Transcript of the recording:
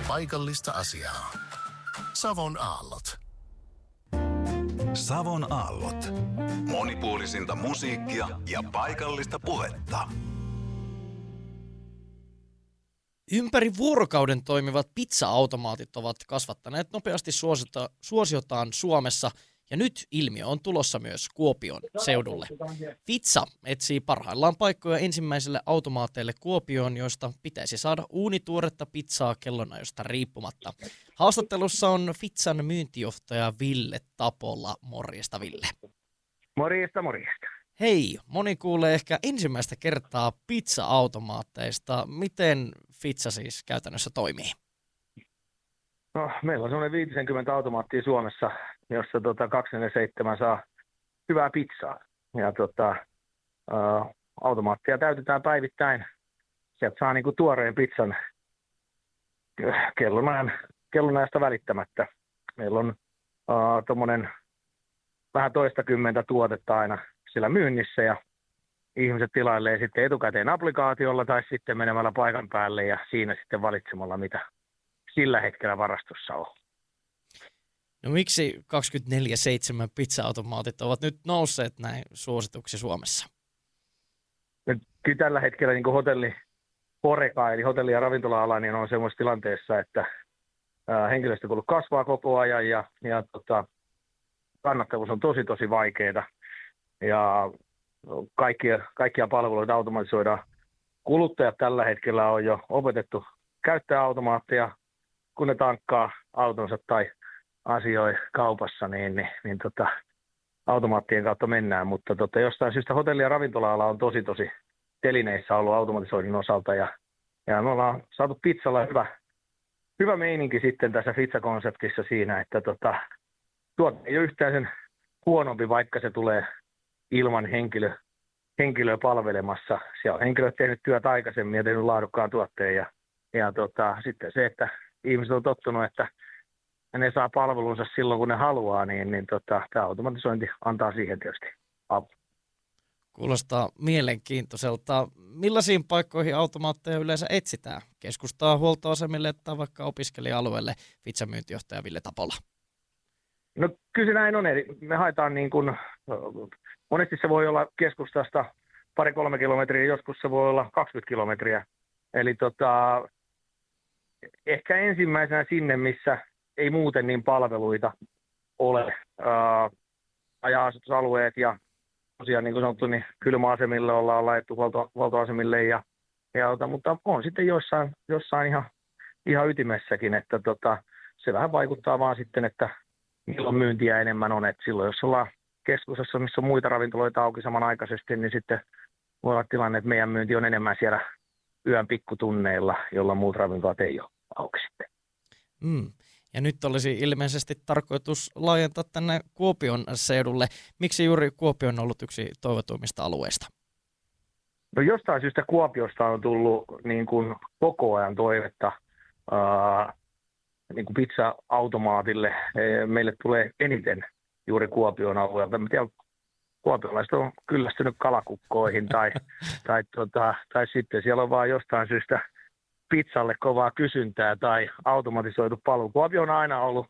paikallista asiaa. Savon aallot. Savon aallot. Monipuolisinta musiikkia ja paikallista puhetta. Ympäri vuorokauden toimivat pizza-automaatit ovat kasvattaneet nopeasti suosiotaan Suomessa, ja nyt ilmiö on tulossa myös Kuopion seudulle. Pizza etsii parhaillaan paikkoja ensimmäiselle automaateille Kuopioon, joista pitäisi saada uunituoretta pizzaa kellonajosta riippumatta. Haastattelussa on Pizzan myyntijohtaja Ville Tapola. Morjesta, Ville. Morjesta, morjesta. Hei, moni kuulee ehkä ensimmäistä kertaa pizza-automaatteista. Miten pizza siis käytännössä toimii? No, meillä on semmoinen 50 automaattia Suomessa, jossa 24/7 saa hyvää pizzaa. Ja automaattia täytetään päivittäin. Sieltä saa niinku tuoreen pizzan kellonajasta välittämättä. Meillä on tuommoinen vähän toistakymmentä tuotetta aina siellä myynnissä, ja ihmiset tilailee sitten etukäteen applikaatiolla tai sitten menemällä paikan päälle ja siinä sitten valitsemalla, mitä sillä hetkellä varastossa on. No miksi 24/7 pizza-automaatit ovat nyt nousseet näin suosituksi Suomessa? Kyllä tällä hetkellä niin hotelli-horeka, eli hotelli- ja ravintola-ala, niin on semmoisessa tilanteessa, että henkilöstökulut kasvaa koko ajan ja kannattavuus on tosi vaikeaa. Ja kaikkia palveluita automatisoidaan. Kuluttajat tällä hetkellä on jo opetettu käyttää automaatteja, kun ne tankkaa autonsa tai asioi kaupassa, niin automaattien kautta mennään. Mutta jostain syystä hotelli- ja ravintola-ala on tosi telineissä ollut automatisoinnin osalta. Ja me ollaan saatu pizzalla hyvä meininki sitten tässä pizza-konseptissa siinä, että tuote ei ole yhtään sen huonompi, vaikka se tulee ilman henkilöä palvelemassa. Siellä on henkilöt tehnyt työt aikaisemmin ja tehnyt laadukkaan tuotteen. Ja sitten se, että ihmiset on tottunut, että ne saa palvelunsa silloin, kun ne haluaa, niin tämä automatisointi antaa siihen tietysti apua. Kuulostaa mielenkiintoiselta. Millaisiin paikkoihin automaatteja yleensä etsitään? Keskustaa, huoltoasemille tai vaikka opiskelija-alueelle, Pizzan myyntijohtaja Ville Tapola. No kyllä se näin on. Eli me haetaan niin kuin, monesti se voi olla keskustasta 2-3 kilometriä, joskus se voi olla 20 kilometriä. Eli ehkä ensimmäisenä sinne, missä ei muuten niin palveluita ole, haja-asutusalueet ja tosiaan niin kuin sanottu, niin kylmäasemille ollaan laitettu huoltoasemille, mutta on sitten jossain ihan ytimessäkin, että se vähän vaikuttaa vaan sitten, että milloin myyntiä enemmän on, että silloin jos ollaan keskustassa, missä on muita ravintoloita auki samanaikaisesti, niin sitten voi olla tilanne, että meidän myynti on enemmän siellä yön pikkutunneilla, jolla muut ravintolat ei ole auki sitten. Ja nyt olisi ilmeisesti tarkoitus laajentaa tänne Kuopion seudulle. Miksi juuri Kuopio on ollut yksi toivotuimmista alueista? No jostain syystä Kuopiosta on tullut niin kuin koko ajan toivetta niin kuin pizza-automaatille. Meille tulee eniten juuri Kuopion alueelta. Mä tiedän, kuopiolaiset on kyllästynyt kalakukkoihin tai sitten siellä on vaan jostain syystä pizzalle kovaa kysyntää tai automatisoitu palvelu. Kuopio on aina ollut